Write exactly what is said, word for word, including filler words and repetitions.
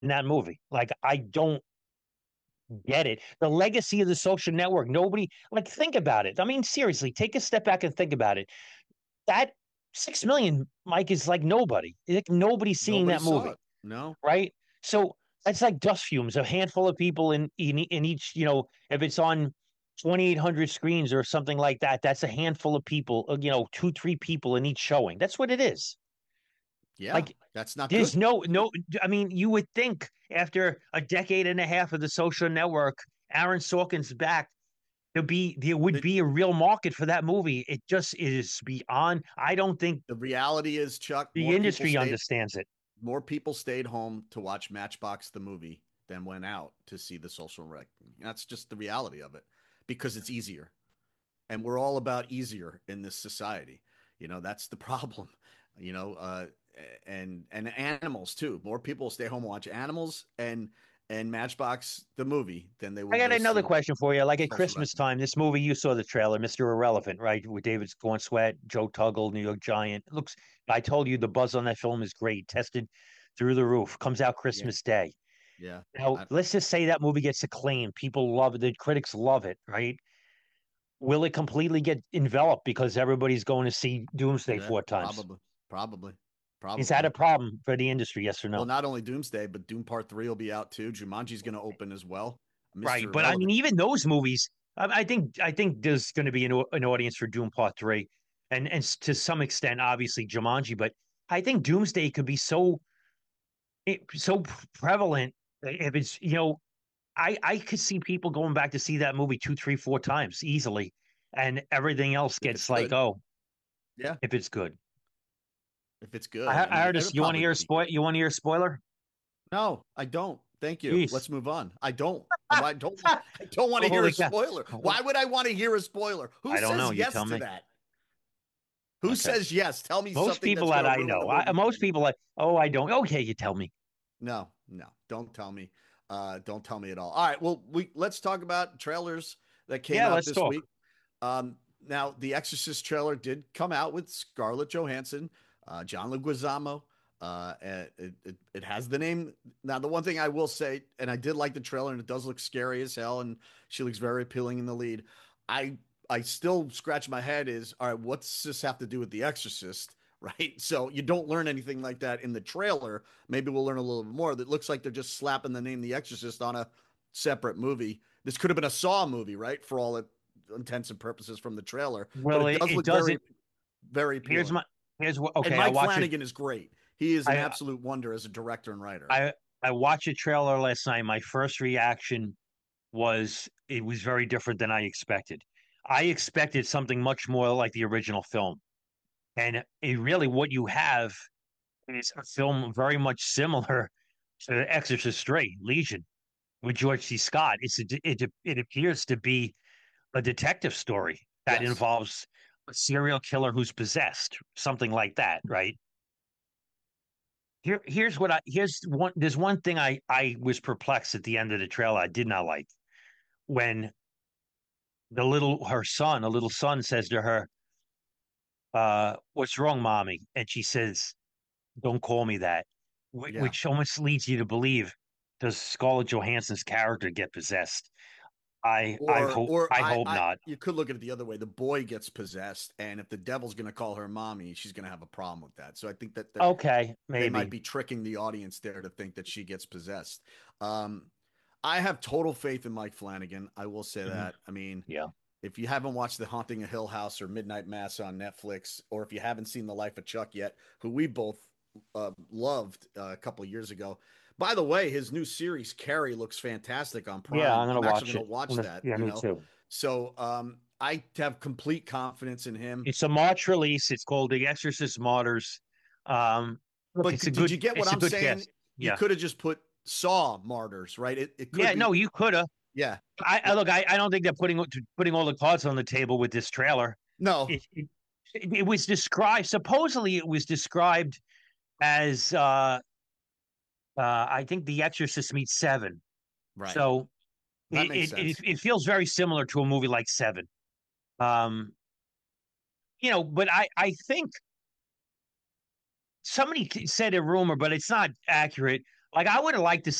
in that movie. Like, I don't get it. The legacy of the social network. Nobody, like, think about it. I mean, seriously, take a step back and think about it. That six million, Mike, is like nobody. Like, nobody's seeing Nobody that saw movie, it. No. right? So that's like dust fumes. A handful of people in in, in each, you know, if it's on twenty-eight hundred screens or something like that, that's a handful of people, uh, you know, two, three people in each showing. That's what it is. Yeah, Like, that's not there's good. no, no, I mean, you would think after a decade and a half of the social network, Aaron Sorkin's back, there be there would The, be a real market for that movie. It just is beyond. I don't think the reality is, Chuck, the more people industry stayed understands it. more people stayed home to watch Matchbox the movie than went out to see the social wreck. That's just the reality of it because it's easier. And we're all about easier in this society. You know, that's the problem. You know, uh, and and animals too. More people stay home and watch animals and and Matchbox the movie than they I will got go another see question for you. Like at social Christmas wrestling. time, this movie you saw the trailer, Mister Irrelevant, right? With David Cornsweet, Joe Tuggle, New York Giant. It looks. I told you the buzz on that film is great, tested through the roof. Comes out Yeah, Christmas Day. yeah. Now, I, let's just say that movie gets acclaimed. People love it. The critics love it, right? Will it completely get enveloped because everybody's going to see Doomsday yeah, four times? probably, probably, Is that a probably. problem for the industry? Yes or Well, no? not only Doomsday, but Doom Part Three will be out too. Jumanji's going to open as well. Right, Mister but I mean, Irrelevant. even those movies, I, I think, I think there's going to be an, an audience for Doom Part Three, and and to some extent, obviously Jumanji. But I think Doomsday could be so it, so prevalent if it's you know, I I could see people going back to see that movie two, three, four times easily, and everything else If it's gets like, good, oh, yeah. if it's good. If it's I, good, I I mean, heard this. it You want to probably hear will a be spoil? good. You want to hear a spoiler? No, I don't. Thank you. Jeez, Let's move on. I don't. I don't. I don't want to hear a holy cow! spoiler. Why would I want to hear a spoiler? Who I don't know. says You yes tell to me. that? Who Okay. says yes? Tell me Most something people that's that going to I ruin the know, I, movie for most me. people like, oh, I don't. Okay, you tell me. No, no, don't tell me. Uh, don't tell me at all. All right. Well, we let's talk about trailers that came Yeah, out let's this talk. week. Um, now, the Exorcist trailer did come out with Scarlett Johansson, uh, John Leguizamo. Uh, it, it, it has the name. Now, the one thing I will say, and I did like the trailer, and it does look scary as hell, and she looks very appealing in the lead. I I still scratch my head is, all right, what's this have to do with The Exorcist? Right. So you don't learn anything like that in the trailer. Maybe we'll learn a little bit more. That looks like they're just slapping the name The Exorcist on a separate movie. This could have been a Saw movie, right? For all it intents and purposes from the trailer, but Well, it it, does it look very, doesn't. very Here's appealing. my. Here's what. And Okay, I Mike watch it. Flanagan is great. He is an I absolute wonder as a director and writer. I I watched a trailer last night. My first reaction was it was very different than I expected. I expected something much more like the original film, and it really what you have is a film very much similar to Exorcist Three, Legion, with George C. Scott. It's a, it it appears to be a detective story that Yes. involves a serial killer who's possessed, something like that, right? Here, here's what I here's one. There's one thing I I was perplexed at the end of the trailer. I did not like when the little her son, a little son, says to her, uh, "What's wrong, mommy?" And she says, "Don't call me that," Wh- Yeah. which almost leads you to believe does Scarlett Johansson's character get possessed? I I Or hope or I I hope I not. you could look at it the other way. The boy gets possessed, and if the devil's going to call her mommy, she's going to have a problem with that. So I think that that Okay, they might maybe. be tricking the audience there to think that she gets possessed. Um, I have total faith in Mike Flanagan. I will say Mhm. that. I mean, Yeah. if you haven't watched The Haunting of Hill House or Midnight Mass on Netflix, or if you haven't seen The Life of Chuck yet, who we both uh, loved uh, a couple of years ago. By the way, his new series Carrie looks fantastic on Yeah, I'm Prime. gonna I'm actually watch going it. to watch I'm gonna, that. yeah, You me know, too. so um, I have complete confidence in him. It's a March release. It's called The Exorcist Martyrs. Um, look, But it's a did good you get what it's a I'm good saying? cast. You Yeah. could have just put Saw Martyrs, right? It it could Yeah, no, be, you could have. yeah. I, I look, I, I don't think they're putting putting all the cards on the table with this trailer. No, It, it, it was described supposedly it was described as uh uh I think The Exorcist meets Seven. right. So That it makes it it, sense. it feels very similar to a movie like Seven. Um, you know, but I I think somebody said a rumor, but it's not accurate. Like I would have liked to